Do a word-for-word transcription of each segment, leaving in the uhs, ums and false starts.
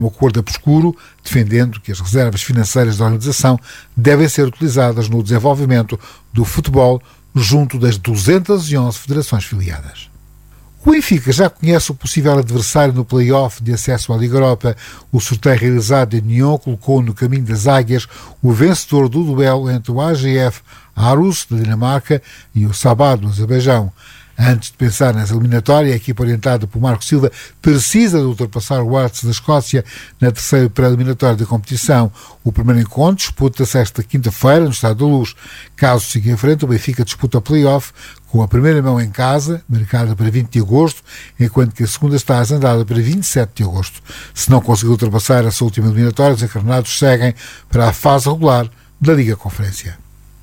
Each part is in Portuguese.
um acordo a escuro, defendendo que as reservas financeiras da organização devem ser utilizadas no desenvolvimento do futebol junto das duzentas e onze federações filiadas. O Benfica já conhece o possível adversário no play-off de acesso à Liga Europa. O sorteio realizado em Nyon colocou no caminho das águias o vencedor do duelo entre o A G F Aarhus, da Dinamarca, e o Sabah, do Azerbaijão. Antes de pensar nessa eliminatória, a equipa orientada por Marco Silva precisa de ultrapassar o Hearts da Escócia na terceira pré-eliminatória da competição. O primeiro encontro disputa-se esta quinta-feira no Estádio da Luz. Caso siga em frente, o Benfica disputa o play-off com a primeira mão em casa, marcada para vinte de agosto, enquanto que a segunda está agendada para vinte e sete de agosto. Se não conseguir ultrapassar essa última eliminatória, os encarnados seguem para a fase regular da Liga Conferência.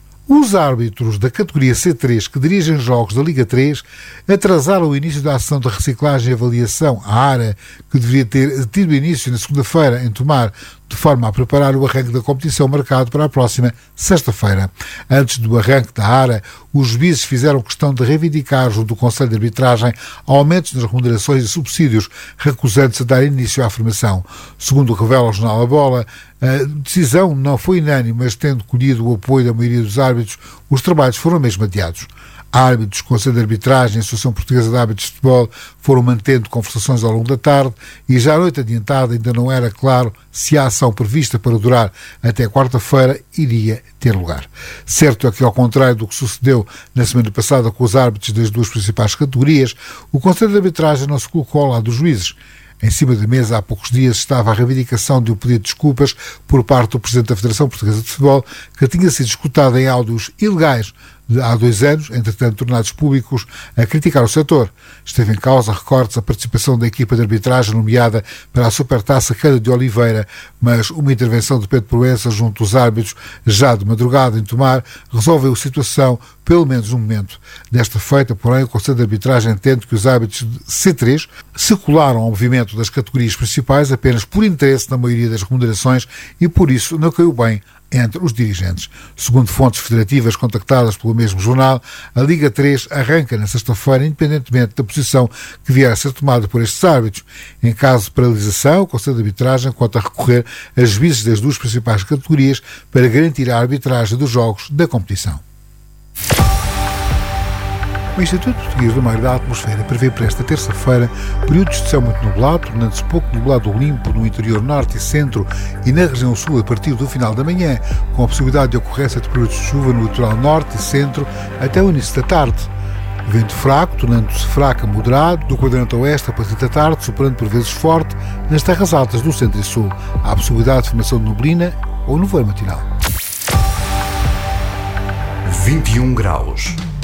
Os árbitros da categoria C três que dirigem jogos da Liga três atrasaram o início da ação de reciclagem e avaliação, a ARA, que deveria ter tido início na segunda-feira em Tomar, de forma a preparar o arranque da competição marcado para a próxima sexta-feira. Antes do arranque da ARA, os juízes fizeram questão de reivindicar junto do Conselho de Arbitragem aumentos nas remunerações e subsídios, recusando-se a dar início à formação. Segundo revela o jornal A Bola, a decisão não foi unânime, mas tendo colhido o apoio da maioria dos árbitros, os trabalhos foram mesmo adiados. Árbitros, Conselho de Arbitragem e Associação Portuguesa de Árbitros de Futebol foram mantendo conversações ao longo da tarde e já à noite adiantada ainda não era claro se a ação prevista para durar até quarta-feira iria ter lugar. Certo é que, ao contrário do que sucedeu na semana passada com os árbitros das duas principais categorias, o Conselho de Arbitragem não se colocou ao lado dos juízes. Em cima da mesa, há poucos dias, estava a reivindicação de um pedido de desculpas por parte do Presidente da Federação Portuguesa de Futebol, que tinha sido escutado em áudios ilegais de há dois anos, entretanto tornados públicos, a criticar o setor. Esteve em causa, recortes, a participação da equipa de arbitragem nomeada para a Supertaça Cana de Oliveira, mas uma intervenção de Pedro Proença junto dos árbitros, já de madrugada em Tomar, resolveu a situação, pelo menos no momento. Desta feita, porém, o Conselho de Arbitragem entende que os árbitros de C três se colaram ao movimento das categorias principais apenas por interesse na maioria das remunerações e, por isso, não caiu bem entre os dirigentes. Segundo fontes federativas contactadas pelo mesmo jornal, a Liga três arranca na sexta-feira, independentemente da posição que vier a ser tomada por estes árbitros. Em caso de paralisação, o Conselho de Arbitragem conta a recorrer a juízes das duas principais categorias para garantir a arbitragem dos jogos da competição. O Instituto Português do Mar e da Atmosfera prevê para esta terça-feira períodos de céu muito nublado, tornando-se pouco nublado ou limpo no interior norte e centro e na região sul a partir do final da manhã, com a possibilidade de ocorrência de períodos de chuva no litoral norte e centro até o início da tarde. Vento fraco, tornando-se fraco a moderado, do quadrante oeste a partir da tarde, superando por vezes forte nas terras altas do centro e sul. Há a possibilidade de formação de neblina ou nevoeiro matinal. vinte e um graus.